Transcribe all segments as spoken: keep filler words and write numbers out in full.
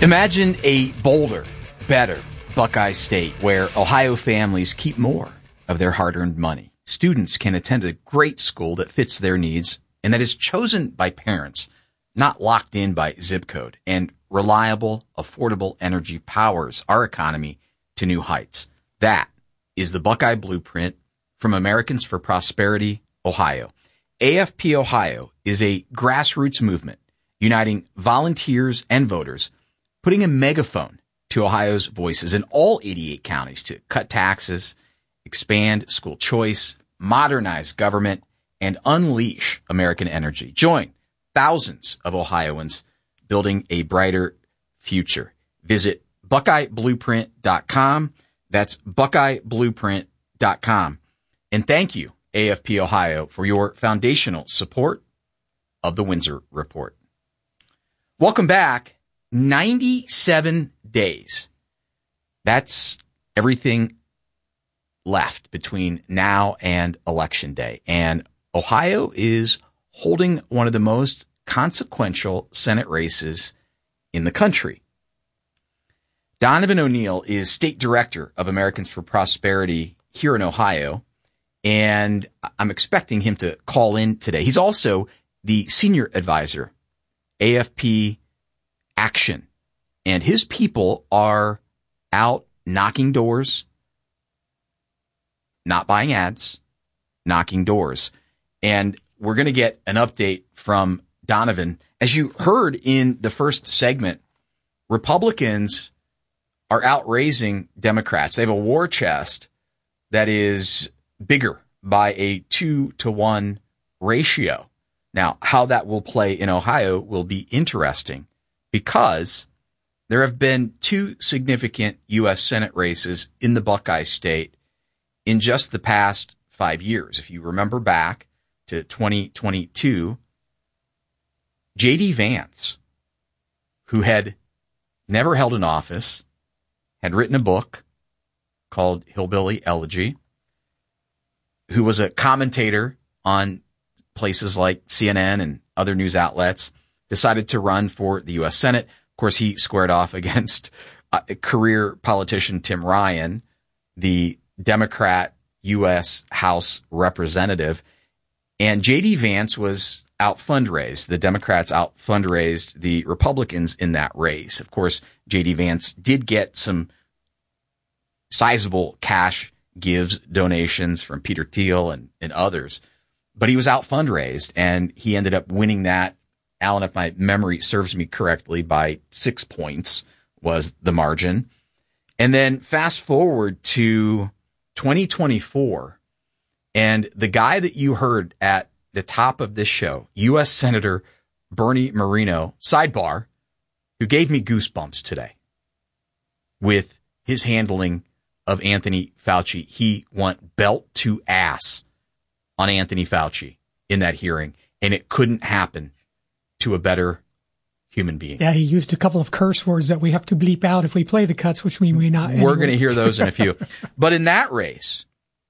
Imagine a bolder, better Buckeye State where Ohio families keep more of their hard-earned money. Students can attend a great school that fits their needs and that is chosen by parents, not locked in by zip code. And reliable, affordable energy powers our economy to new heights. That is the Buckeye Blueprint from Americans for Prosperity, Ohio. A F P Ohio is a grassroots movement uniting volunteers and voters, putting a megaphone to Ohio's voices in all eighty-eight counties to cut taxes, expand school choice, modernize government, and unleash American energy. Join thousands of Ohioans building a brighter future. Visit Buckeye Blueprint dot com. That's Buckeye Blueprint dot com. And thank you, A F P Ohio, for your foundational support of the Windsor Report. Welcome back. ninety-seven days. That's everything left between now and Election Day. And Ohio is holding one of the most consequential Senate races in the country. Donovan O'Neill is state director of Americans for Prosperity here in Ohio, and I'm expecting him to call in today. He's also the senior advisor, A F P Action, and his people are out knocking doors, not buying ads, knocking doors. And we're going to get an update from Donovan. As you heard in the first segment, Republicans are outraising Democrats. They have a war chest that is bigger by a two to one ratio. Now, how that will play in Ohio will be interesting because there have been two significant U S Senate races in the Buckeye State in just the past five years. If you remember back to twenty twenty-two, J D Vance, who had never held an office, had written a book called Hillbilly Elegy, who was a commentator on places like C N N and other news outlets, decided to run for the U S Senate. Of course, he squared off against uh, career politician Tim Ryan, the Democrat U S House representative. And J D Vance was out fundraised. The Democrats out fundraised the Republicans in that race. Of course, J D Vance did get some sizable cash gives, donations from Peter Thiel and, and others, but he was out fundraised and he ended up winning that. Alan, if my memory serves me correctly, by six points was the margin. And then fast forward to twenty twenty-four, and the guy that you heard at the top of this show, U S Senator Bernie Moreno, sidebar, who gave me goosebumps today with his handling of Anthony Fauci. He went belt to ass on Anthony Fauci in that hearing, and it couldn't happen to a better human being. Yeah, he used a couple of curse words that we have to bleep out if we play the cuts, which we may not. We're anyway. going to hear those in a few. But in that race,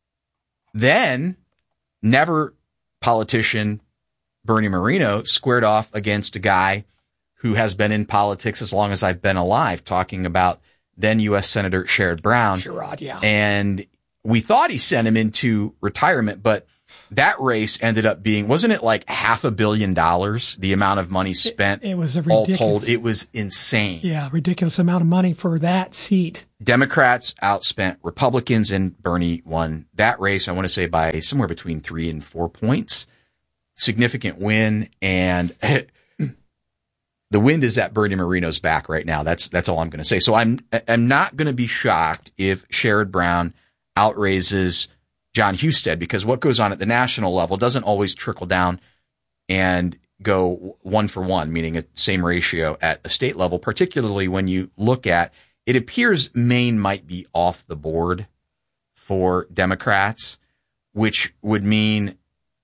then never politician Bernie Moreno squared off against a guy who has been in politics as long as I've been alive, talking about then U S Senator Sherrod Brown. Sherrod, yeah. And we thought he sent him into retirement, but that race ended up being, wasn't it like half a billion dollars, the amount of money spent? It, it was a all ridiculous. told. It was insane. Yeah, ridiculous amount of money for that seat. Democrats outspent Republicans, and Bernie won that race, I want to say, by somewhere between three and four points. Significant win, and the wind is at Bernie Moreno's back right now. That's that's all I'm going to say. So I'm I'm not going to be shocked if Sherrod Brown outraises John Husted, because what goes on at the national level doesn't always trickle down and go one for one, meaning a same ratio at a state level, particularly when you look at, it appears Maine might be off the board for Democrats, which would mean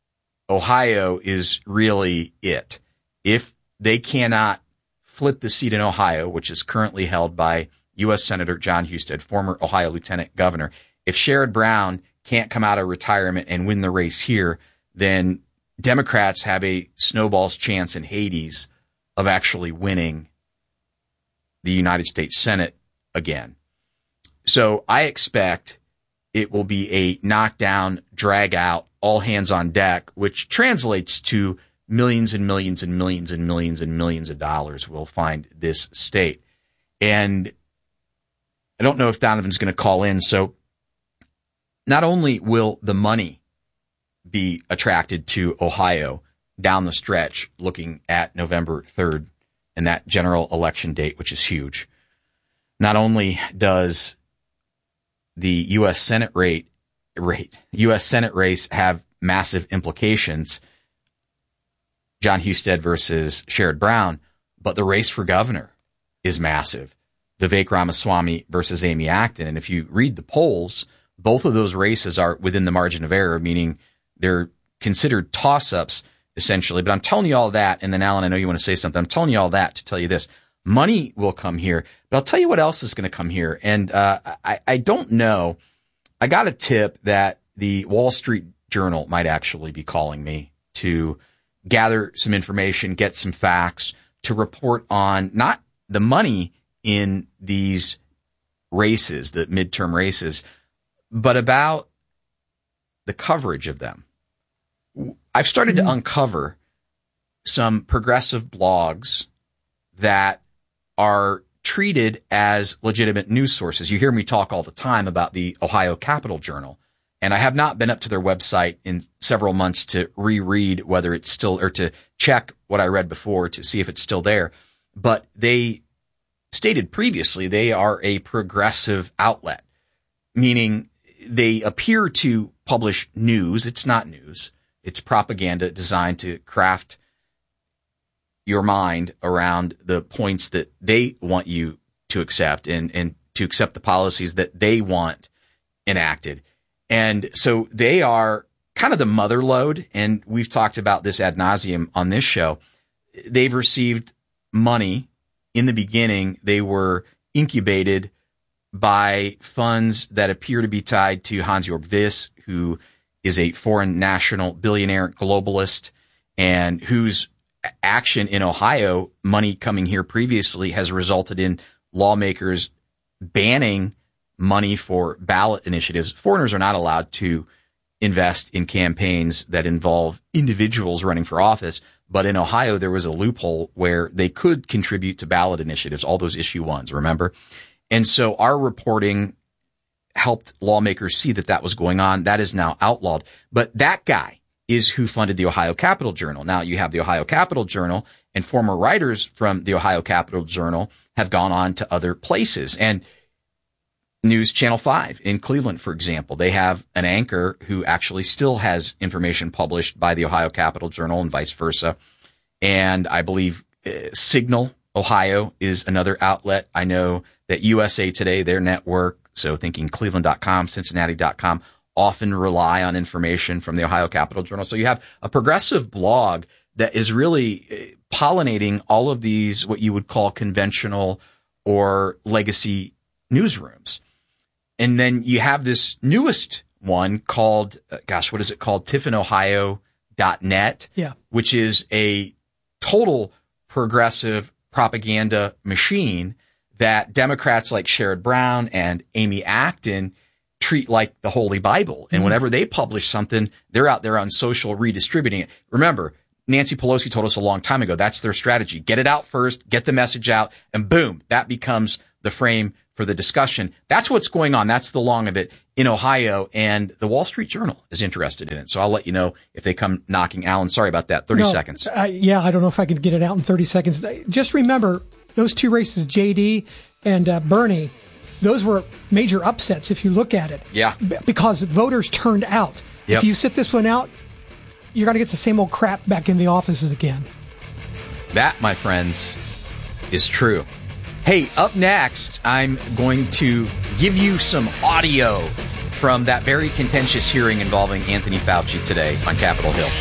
Ohio is really it. If they cannot flip the seat in Ohio, which is currently held by U S Senator John Husted, former Ohio Lieutenant Governor, if Sherrod Brown can't come out of retirement and win the race here, then Democrats have a snowball's chance in Hades of actually winning the United States Senate again. So I expect it will be a knockdown, drag out, all hands on deck, which translates to millions and millions and millions and millions and millions of dollars will find this state. And I don't know if Donovan's going to call in. So not only will the money be attracted to Ohio down the stretch, looking at November third and that general election date, which is huge, not only does the U S Senate rate, rate, U S Senate race have massive implications, John Husted versus Sherrod Brown, but the race for governor is massive. Vivek Ramaswamy versus Amy Acton. And if you read the polls, both of those races are within the margin of error, meaning they're considered toss-ups, essentially. But I'm telling you all that, and then, Alan, I know you want to say something. I'm telling you all that to tell you this. Money will come here, but I'll tell you what else is going to come here. And uh, I, I don't know. I got a tip that the Wall Street Journal might actually be calling me to gather some information, get some facts, to report on not the money in these races, the midterm races, but about the coverage of them. I've started mm-hmm. to uncover some progressive blogs that are treated as legitimate news sources. You hear me talk all the time about the Ohio Capital Journal, and I have not been up to their website in several months to reread whether it's still, or to check what I read before to see if it's still there. But they stated previously they are a progressive outlet, meaning they appear to publish news. It's not news. It's propaganda designed to craft your mind around the points that they want you to accept and, and to accept the policies that they want enacted. And so they are kind of the mother lode, and we've talked about this ad nauseum on this show. They've received money in the beginning. They were incubated by funds that appear to be tied to Hans-Jörg Wyss, who is a foreign national billionaire globalist, and whose action in Ohio, money coming here previously, has resulted in lawmakers banning money for ballot initiatives. Foreigners are not allowed to invest in campaigns that involve individuals running for office. But in Ohio, there was a loophole where they could contribute to ballot initiatives, all those issue ones, remember? And so our reporting helped lawmakers see that that was going on. That is now outlawed. But that guy is who funded the Ohio Capital Journal. Now you have the Ohio Capital Journal, and former writers from the Ohio Capital Journal have gone on to other places. And News Channel five in Cleveland, for example, they have an anchor who actually still has information published by the Ohio Capital Journal and vice versa. And I believe uh, Signal Ohio is another outlet. I know that U S A Today, their network, so thinking Cleveland dot com, Cincinnati dot com, often rely on information from the Ohio Capital Journal. So you have a progressive blog that is really pollinating all of these, what you would call conventional or legacy newsrooms. And then you have this newest one called, uh, gosh, what is it called? Tiffin Ohio dot net, yeah. which is a total progressive propaganda machine that Democrats like Sherrod Brown and Amy Acton treat like the Holy Bible. And mm-hmm. whenever they publish something, they're out there on social redistributing it. Remember, Nancy Pelosi told us a long time ago, that's their strategy. Get it out first, get the message out, and boom, that becomes the frame for the discussion. That's what's going on. That's the long of it in Ohio, and the Wall Street Journal is interested in it. So I'll let you know if they come knocking. Alan, sorry about that. thirty no, seconds. Uh, yeah, I don't know if I can get it out in thirty seconds. Just remember, those two races, J D and uh, Bernie, those were major upsets if you look at it. Yeah. B- because voters turned out. Yep. If you sit this one out, you're going to get the same old crap back in the offices again. That, my friends, is true. Hey, up next, I'm going to give you some audio from that very contentious hearing involving Anthony Fauci today on Capitol Hill.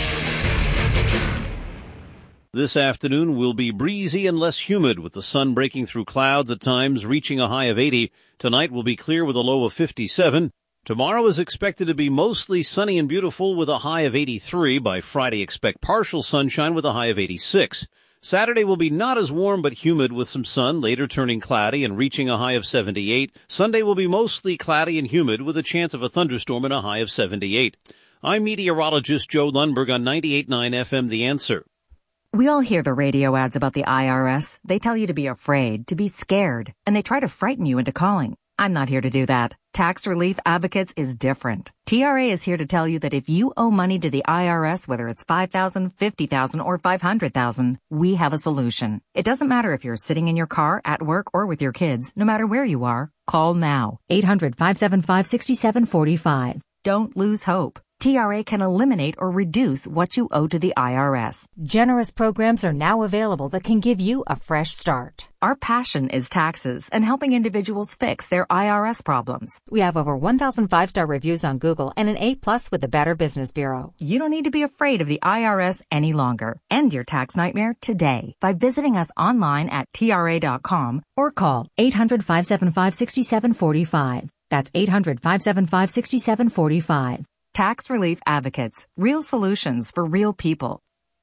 This afternoon will be breezy and less humid, with the sun breaking through clouds at times, reaching a high of eighty. Tonight will be clear with a low of fifty-seven. Tomorrow is expected to be mostly sunny and beautiful with a high of eighty-three. By Friday, expect partial sunshine with a high of eighty-six. Saturday will be not as warm but humid with some sun, later turning cloudy and reaching a high of seventy-eight. Sunday will be mostly cloudy and humid with a chance of a thunderstorm and a high of seventy-eight. I'm meteorologist Joe Lundberg on ninety-eight point nine F M The Answer. We all hear the radio ads about the I R S. They tell you to be afraid, to be scared, and they try to frighten you into calling. I'm not here to do that. Tax Relief Advocates is different. T R A is here to tell you that if you owe money to the I R S, whether it's five thousand dollars, fifty thousand dollars, or five hundred thousand dollars, we have a solution. It doesn't matter if you're sitting in your car, at work, or with your kids. No matter where you are, call now. eight hundred, five seven five, six seven four five. Don't lose hope. T R A can eliminate or reduce what you owe to the I R S. Generous programs are now available that can give you a fresh start. Our passion is taxes and helping individuals fix their I R S problems. We have over one thousand five-star reviews on Google and an A plus with the Better Business Bureau. You don't need to be afraid of the I R S any longer. End your tax nightmare today by visiting us online at T R A dot com or call eight hundred, five seven five, six seven four five. That's eight hundred, five seven five, six seven four five. Tax Relief Advocates. Real solutions for real people.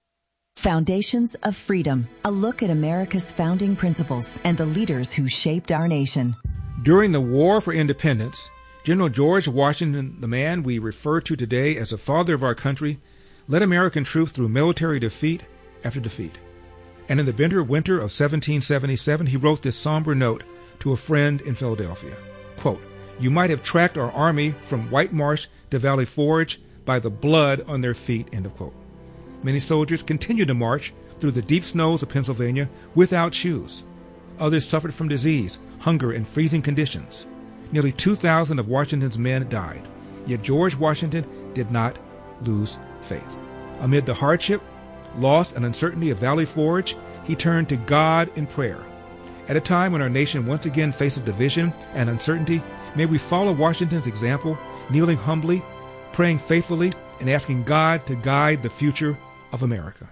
Foundations of Freedom. A look at America's founding principles and the leaders who shaped our nation. During the War for Independence, General George Washington, the man we refer to today as the father of our country, led American troops through military defeat after defeat. And in the bitter winter of seventeen seventy-seven, he wrote this somber note to a friend in Philadelphia. Quote, "You might have tracked our army from White Marsh to Valley Forge by the blood on their feet," end of quote. Many soldiers continued to march through the deep snows of Pennsylvania without shoes. Others suffered from disease, hunger, and freezing conditions. Nearly two thousand of Washington's men died. Yet George Washington did not lose faith. Amid the hardship, loss, and uncertainty of Valley Forge, he turned to God in prayer. At a time when our nation once again faces division and uncertainty, may we follow Washington's example, kneeling humbly, praying faithfully, and asking God to guide the future of America.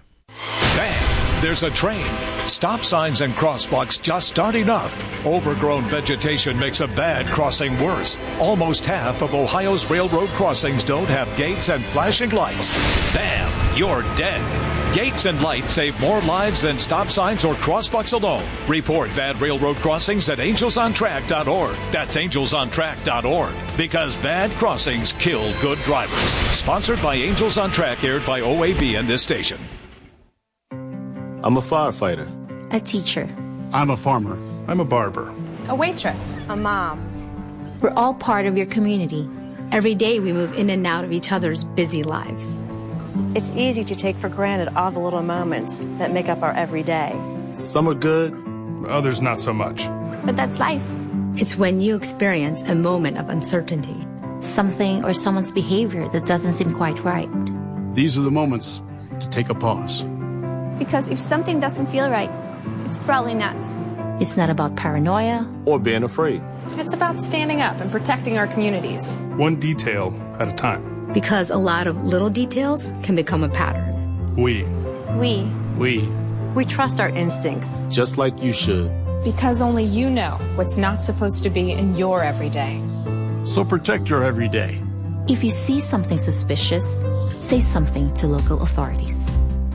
Bang! There's a train. Stop signs and crosswalks just aren't enough. Overgrown vegetation makes a bad crossing worse. Almost half of Ohio's railroad crossings don't have gates and flashing lights. Bam! You're dead. Gates and lights save more lives than stop signs or crosswalks alone. Report bad railroad crossings at angels on track dot org. That's angels on track dot org. Because bad crossings kill good drivers. Sponsored by Angels on Track, aired by O A B and this station. I'm a firefighter. A teacher. I'm a farmer. I'm a barber. A waitress. A mom. We're all part of your community. Every day we move in and out of each other's busy lives. It's easy to take for granted all the little moments that make up our everyday. Some are good, others not so much. But that's life. It's when you experience a moment of uncertainty, something or someone's behavior that doesn't seem quite right. These are the moments to take a pause. Because if something doesn't feel right, it's probably not. It's not about paranoia or being afraid. It's about standing up and protecting our communities. One detail at a time. Because a lot of little details can become a pattern. We. We. We. We trust our instincts. Just like you should. Because only you know what's not supposed to be in your everyday. So protect your everyday. If you see something suspicious, say something to local authorities.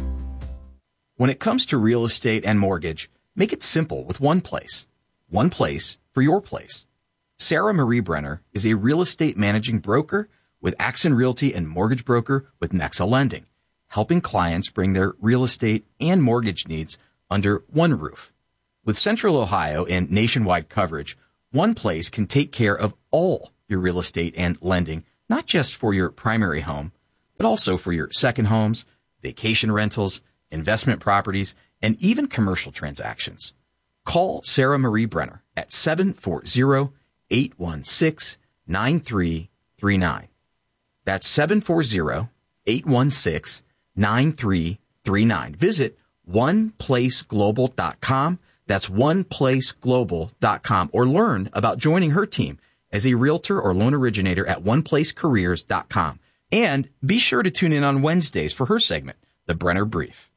When it comes to real estate and mortgage, make it simple with one place. One place for your place. Sarah Marie Brenner is a real estate managing broker with Axon Realty and mortgage broker with Nexa Lending, helping clients bring their real estate and mortgage needs under one roof. With Central Ohio and nationwide coverage, one place can take care of all your real estate and lending, not just for your primary home, but also for your second homes, vacation rentals, investment properties, and even commercial transactions. Call Sarah Marie Brenner at seven four zero, eight one six, nine three three nine. That's seven four zero, eight one six, nine three three nine. Visit one place global dot com. That's one place global dot com. Or learn about joining her team as a realtor or loan originator at one place careers dot com. And be sure to tune in on Wednesdays for her segment, The Brenner Brief.